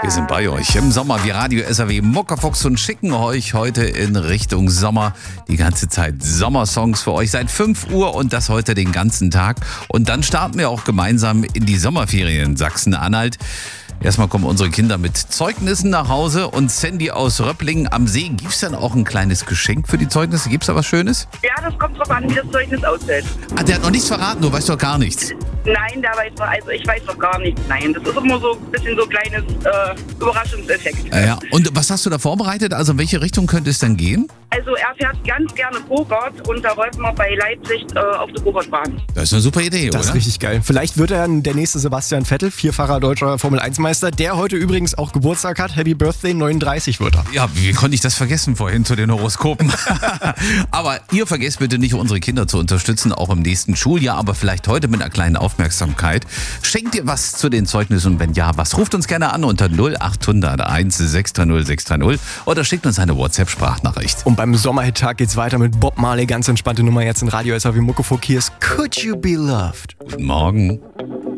Wir sind bei euch im Sommer wie Radio SAW Muckefuchs und schicken euch heute in Richtung Sommer die ganze Zeit Sommersongs für euch seit 5 Uhr und das heute den ganzen Tag. Und dann starten wir auch gemeinsam in die Sommerferien in Sachsen-Anhalt. Erstmal kommen unsere Kinder mit Zeugnissen nach Hause und Sandy aus Röpplingen am See. Gibt's dann auch ein kleines Geschenk für die Zeugnisse? Gibt's da was Schönes? Ja, das kommt drauf an, wie das Zeugnis aussieht. Ah, der hat noch nichts verraten, du weißt doch gar nichts. Nein, ich weiß noch gar nichts. Nein, das ist immer so ein bisschen so ein kleines Überraschungseffekt. Ja, und was hast du da vorbereitet? Also in welche Richtung könnte es dann gehen? Also er fährt ganz gerne Go-Kart und da wollten wir bei Leipzig auf der Go-Kart-Bahn. Das ist eine super Idee, Das oder? ist richtig geil. Vielleicht wird er der nächste Sebastian Vettel, vierfacher deutscher Formel-1-Meister, der heute übrigens auch Geburtstag hat. Happy Birthday, 39 wird er. Ja, wie konnte ich das vergessen vorhin zu den Horoskopen? Aber ihr vergesst bitte nicht, unsere Kinder zu unterstützen, auch im nächsten Schuljahr, aber vielleicht heute mit einer kleinen Aufmerksamkeit. Schenkt ihr was zu den Zeugnissen und wenn ja, was? Ruft uns gerne an unter 0800 630 630 oder schickt uns eine WhatsApp-Sprachnachricht. Und beim Sommerhit-Tag geht's weiter mit Bob Marley. Ganz entspannte Nummer jetzt in Radio SAW Muckefuck. Hier ist Could You Be Loved? Guten Morgen.